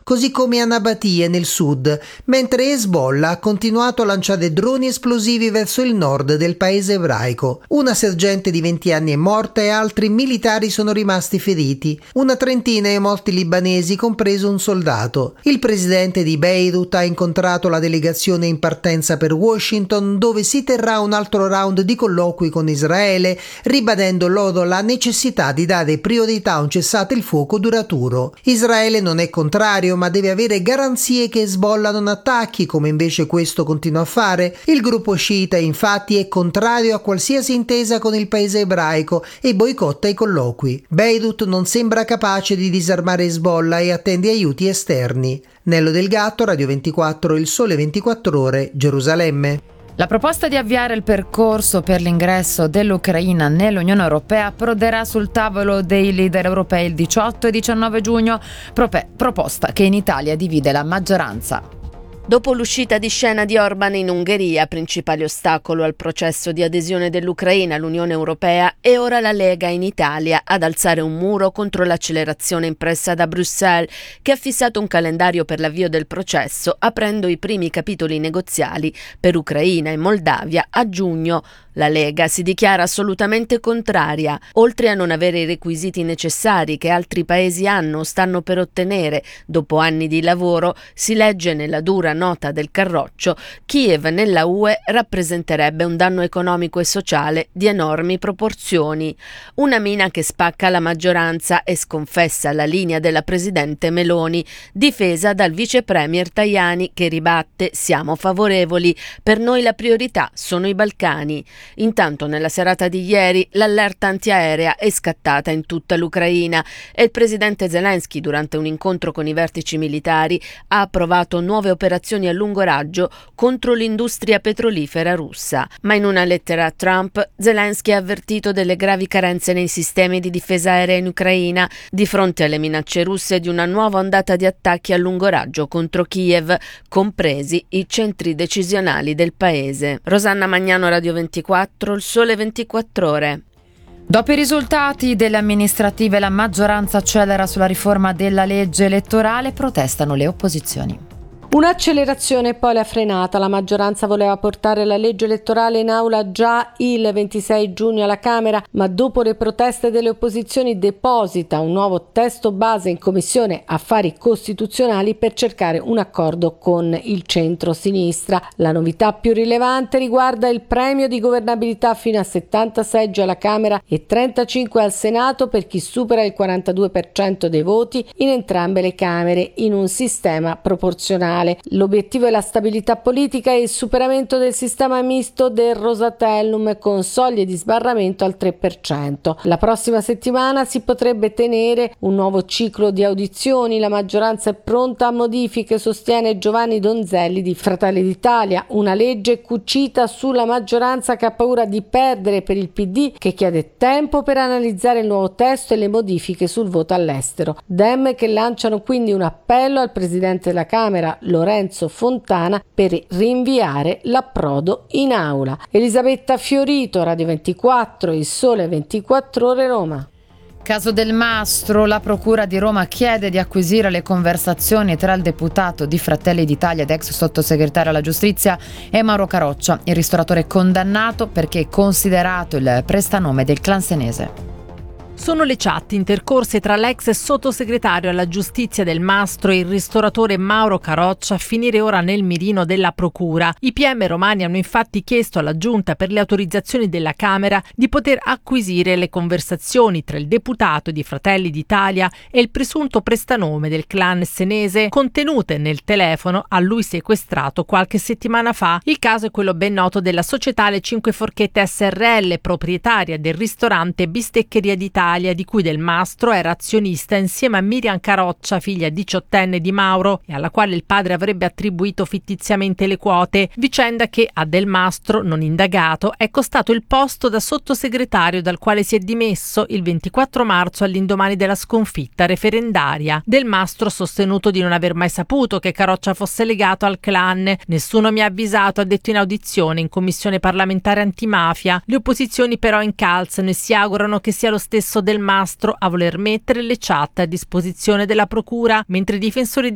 così come a Nabatie nel sud, mentre Hezbollah ha continuato a lanciare droni esplosivi verso il nord del paese ebraico. Una sergente di 20 anni è morta e altri militari sono rimasti feriti. Una trentina è morti libanesi, compreso un soldato. Il presidente di Beirut ha incontrato la delegazione in partenza per Washington, dove si terrà un altro round di colloqui con Israele, ribadendo loro la necessità di dare priorità a un cessate il fuoco duraturo. Israele non è contrario, ma deve avere garanzie che Hezbollah non attacchi, come invece questo continua a fare. Il gruppo sciita infatti è contrario a qualsiasi intesa con il paese ebraico e boicotta i colloqui. Beirut non sembra capace di disarmare Hezbollah e attende aiuti esterni. Nello Del Gatto, Radio 24, Il Sole 24 Ore, Gerusalemme. La proposta di avviare il percorso per l'ingresso dell'Ucraina nell'Unione Europea approderà sul tavolo dei leader europei il 18 e 19 giugno, proposta che in Italia divide la maggioranza. Dopo l'uscita di scena di Orban in Ungheria, principale ostacolo al processo di adesione dell'Ucraina all'Unione Europea, è ora la Lega in Italia ad alzare un muro contro l'accelerazione impressa da Bruxelles, che ha fissato un calendario per l'avvio del processo, aprendo i primi capitoli negoziali per Ucraina e Moldavia a giugno. La Lega si dichiara assolutamente contraria. Oltre a non avere i requisiti necessari che altri paesi hanno o stanno per ottenere dopo anni di lavoro, si legge nella dura nota del Carroccio, Kiev nella UE rappresenterebbe un danno economico e sociale di enormi proporzioni. Una mina che spacca la maggioranza e sconfessa la linea della presidente Meloni, difesa dal vice premier Tajani, che ribatte: siamo favorevoli, per noi la priorità sono i Balcani. Intanto nella serata di ieri l'allerta antiaerea è scattata in tutta l'Ucraina e il presidente Zelensky, durante un incontro con i vertici militari, ha approvato nuove operazioni a lungo raggio contro l'industria petrolifera russa. Ma in una lettera a Trump, Zelensky ha avvertito delle gravi carenze nei sistemi di difesa aerea in Ucraina di fronte alle minacce russe di una nuova ondata di attacchi a lungo raggio contro Kiev, compresi i centri decisionali del paese. Rosanna Magnano, Radio 24, Il Sole 24 Ore. Dopo i risultati delle amministrative, la maggioranza accelera sulla riforma della legge elettorale, protestano le opposizioni. Un'accelerazione e poi la frenata. La maggioranza voleva portare la legge elettorale in aula già il 26 giugno alla Camera, ma dopo le proteste delle opposizioni deposita un nuovo testo base in Commissione Affari Costituzionali per cercare un accordo con il centro-sinistra. La novità più rilevante riguarda il premio di governabilità fino a 70 seggi alla Camera e 35 al Senato per chi supera il 42% dei voti in entrambe le Camere in un sistema proporzionale. L'obiettivo è la stabilità politica e il superamento del sistema misto del Rosatellum con soglie di sbarramento al 3%. La prossima settimana si potrebbe tenere un nuovo ciclo di audizioni. La maggioranza è pronta a modifiche, sostiene Giovanni Donzelli di Fratelli d'Italia. Una legge cucita sulla maggioranza che ha paura di perdere per il PD, che chiede tempo per analizzare il nuovo testo e le modifiche sul voto all'estero. Dem che lanciano quindi un appello al Presidente della Camera, Lorenzo Fontana, per rinviare l'approdo in aula. Elisabetta Fiorito, Radio 24, Il Sole 24 Ore, Roma. Caso Del Mastro, la Procura di Roma chiede di acquisire le conversazioni tra il deputato di Fratelli d'Italia ed ex sottosegretario alla giustizia e Mauro Caroccia, il ristoratore condannato perché è considerato il prestanome del clan senese. Sono le chat intercorse tra l'ex sottosegretario alla giustizia Del Mastro e il ristoratore Mauro Caroccia a finire ora nel mirino della procura. I PM romani hanno infatti chiesto alla Giunta per le autorizzazioni della Camera di poter acquisire le conversazioni tra il deputato di Fratelli d'Italia e il presunto prestanome del clan senese contenute nel telefono a lui sequestrato qualche settimana fa. Il caso è quello ben noto della società Le Cinque Forchette SRL, proprietaria del ristorante Bisteccheria d'Italia, di cui Del Mastro era azionista insieme a Miriam Caroccia, figlia 18enne di Mauro, e alla quale il padre avrebbe attribuito fittiziamente le quote, vicenda che a Del Mastro, non indagato, è costato il posto da sottosegretario dal quale si è dimesso il 24 marzo all'indomani della sconfitta referendaria. Del Mastro ha sostenuto di non aver mai saputo che Caroccia fosse legato al clan. Nessuno mi ha avvisato, ha detto in audizione in Commissione parlamentare antimafia. Le opposizioni però incalzano e si augurano che sia lo stesso Del Mastro a voler mettere le chat a disposizione della procura, mentre i difensori